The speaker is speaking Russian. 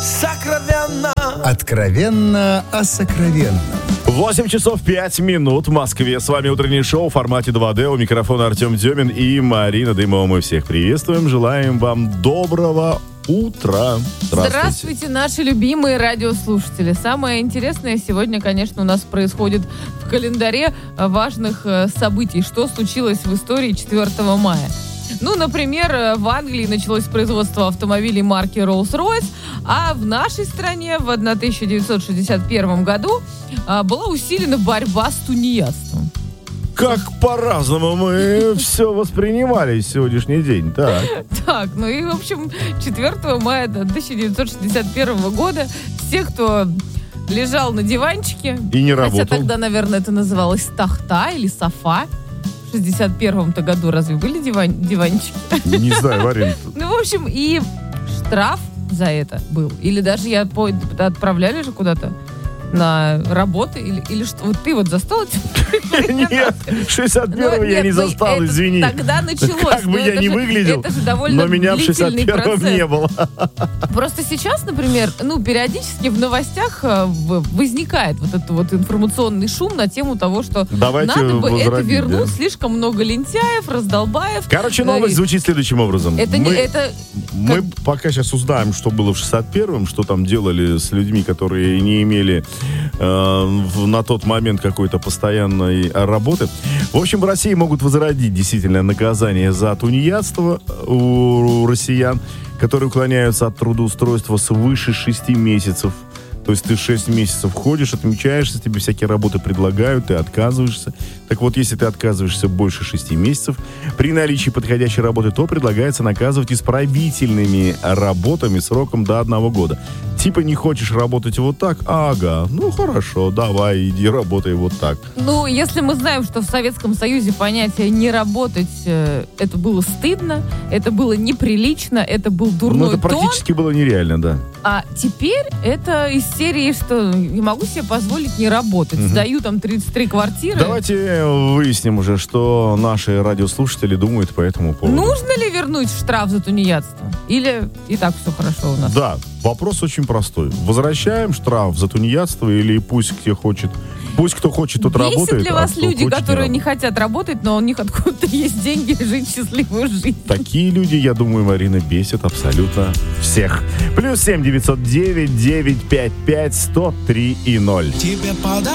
сокровенно. Откровенно о сокровенном. 8 часов 5 минут в Москве. С вами утреннее шоу в формате 2D. У микрофона Артем Демин и Марина Дымова. Мы всех приветствуем. Желаем вам доброго утра. Здравствуйте, наши любимые радиослушатели. Самое интересное сегодня, конечно, у нас происходит в календаре важных событий. Что случилось в истории 4 мая? Ну, например, в Англии началось производство автомобилей марки Rolls-Royce, а в нашей стране в 1961 году была усилена борьба с тунеядством. Как по-разному мы все воспринимали в сегодняшний день. Так, ну и, в общем, 4 мая 1961 года все, кто лежал на диванчике, и не работал. Хотя тогда, наверное, это называлось тахта или софа. В 61-м-то году разве были диванчики? Не знаю, Марин. Ну, в общем, и штраф за это был. Или даже отправляли же куда-то на работу, или что? Вот ты вот застал эти? Нет, 61-го я не застал, извини. Тогда началось. Как бы я не выглядел, это же довольно но меня в длительный 61-м не было. Просто сейчас, например, периодически в новостях возникает вот этот вот информационный шум на тему того, что давайте надо бы это возродить, вернуть, да? Слишком много лентяев, раздолбаев. Короче, новость звучит следующим образом. Мы пока сейчас узнаем, что было в 61-м, что там делали с людьми, которые не имели на тот момент какой-то постоянной работы. В общем, в России могут возродить действительно наказание за тунеядство у россиян, которые уклоняются от трудоустройства свыше 6 месяцев. То есть ты 6 месяцев ходишь, отмечаешься, тебе всякие работы предлагают, ты отказываешься. Так вот, если ты отказываешься больше 6 месяцев, при наличии подходящей работы, то предлагается наказывать исправительными работами сроком до 1 года. Типа не хочешь работать вот так? Ага, ну хорошо, давай, иди работай вот так. Ну, если мы знаем, что в Советском Союзе понятие «не работать» это было стыдно, это было неприлично, это был дурной тон. Ну, это практически было нереально, да. А теперь это из серии, что не могу себе позволить не работать. Сдаю там 33 квартиры. Давайте выясним уже, что наши радиослушатели думают по этому поводу. Нужно ли вернуть штраф за тунеядство? Или и так все хорошо у нас? Да, вопрос очень простой. Возвращаем штраф за тунеядство или пусть кто хочет, тот работает. Бесит ли вас люди, которые не хотят работать, но у них откуда-то есть деньги жить счастливую жизнь? Такие люди, я думаю, Марина, бесят абсолютно всех. +7 909 955 103 и 0. Тебе подарок